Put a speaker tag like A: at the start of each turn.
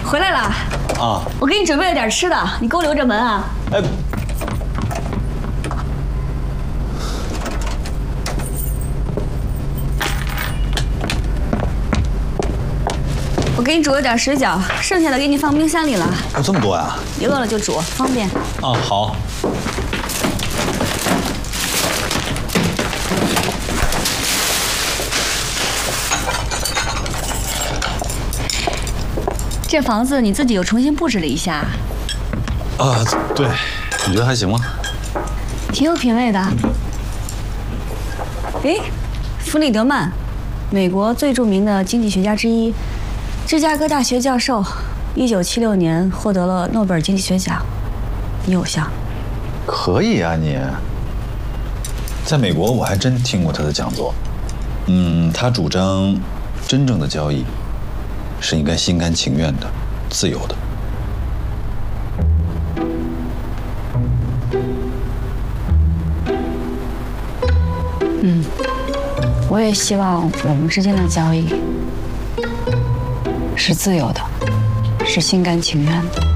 A: 回来了
B: 啊！
A: 我给你准备了点吃的，你给我留着门啊。
B: 哎，
A: 我给你煮了点水饺，剩下的给你放冰箱里了。
B: 有这么多呀？
A: 你饿了就煮，方便。
B: 啊，好。
A: 这房子你自己又重新布置了一下。
B: 啊，对，你觉得还行吗？
A: 挺有品位的。哎，弗里德曼，美国最著名的经济学家之一，芝加哥大学教授，1976年获得了诺贝尔经济学奖。你偶像？
B: 可以啊，你。在美国，我还真听过他的讲座。他主张真正的交易是应该心甘情愿的、自由的。
A: 我也希望我们之间的交易是自由的，是心甘情愿的。